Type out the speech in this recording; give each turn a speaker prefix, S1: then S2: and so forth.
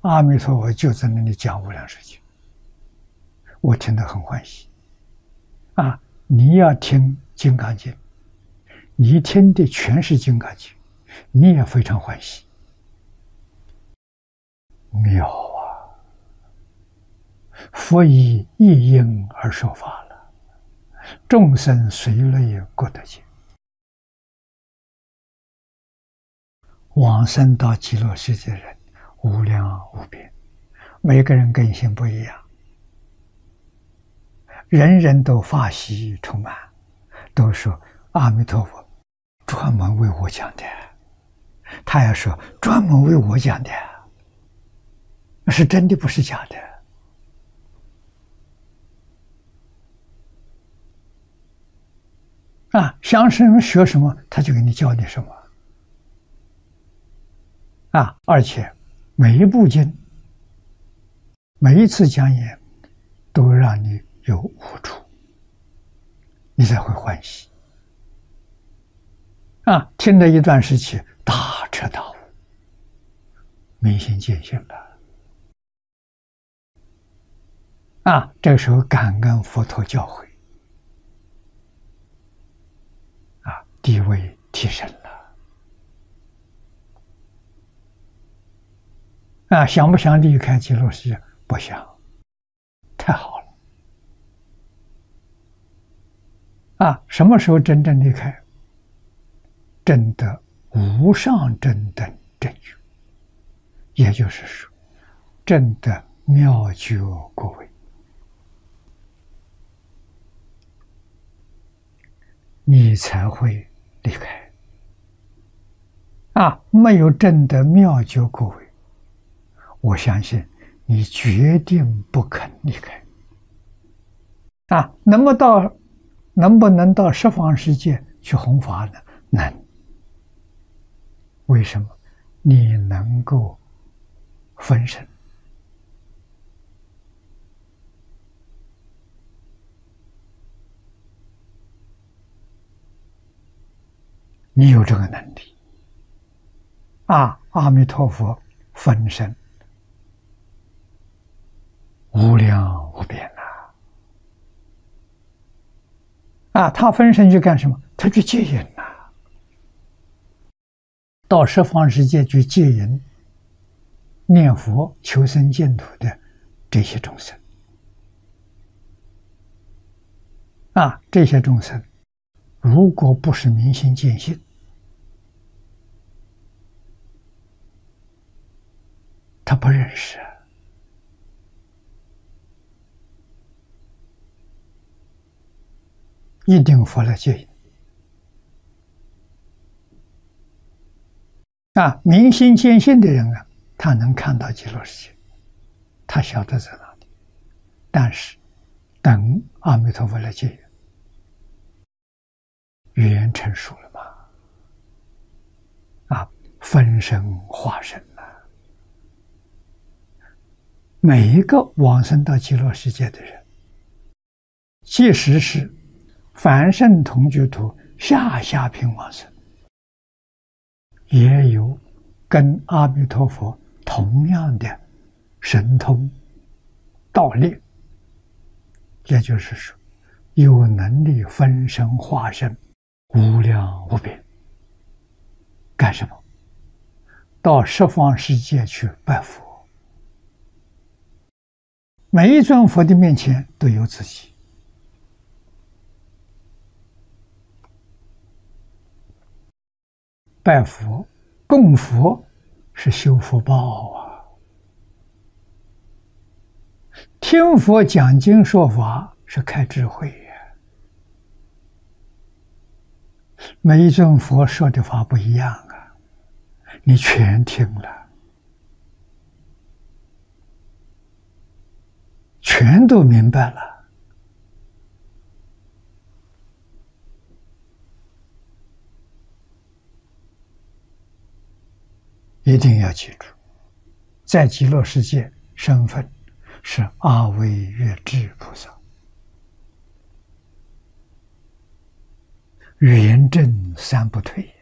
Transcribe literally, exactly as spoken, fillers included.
S1: 阿弥陀佛就在那里讲无量寿经，我听得很欢喜。啊，你要听金刚经，你听的全是金刚经，你也非常欢喜。妙啊！佛以一因而受法了，众生随类各得见。往生到极乐世界的人无量无边，每个人根性不一样，人人都法喜充满，都说阿弥陀佛专门为我讲的，他也说专门为我讲的，是真的不是假的。啊，想什么学什么，他就给你教你什么。啊，而且每一部经，每一次讲演，都让你有悟处，你才会欢喜。啊，听了一段时期，大彻大悟，明心见性了。啊，这个时候感恩佛陀教诲，啊，地位提升了。啊，想不想离开极乐世界？不想，太好了。啊，什么时候真正离开？证得无上正等正觉，也就是说，证得妙觉果位，你才会离开。啊，没有证得妙觉果位，我相信你决定不肯离开。啊，能够到，能不能到十方世界去弘法呢？能。为什么？你能够分身。你有这个能力。啊，阿弥陀佛分身无量无边呐！啊，他分身去干什么？他去戒引呐，到十方世界去戒引念佛求生净土的这些众生。啊，这些众生如果不是明心见性，他不认识。一定佛来戒引。啊，明心见性的人啊，他能看到极乐世界，他晓得在哪里，但是等阿弥陀佛来戒引，语言成熟了嘛？啊，分身化身了。每一个往生到极乐世界的人，即使是凡圣同居土下下品往生，也有跟阿弥陀佛同样的神通道力，也就是说，有能力分身化身，无量无边。干什么？到十方世界去拜佛。每一尊佛的面前都有自己。拜佛、供佛是修福报啊，听佛讲经说法是开智慧呀。每一尊佛说的法不一样啊，你全听了，全都明白了。一定要记住，在极乐世界身份是阿惟越致菩萨，圆正三不退。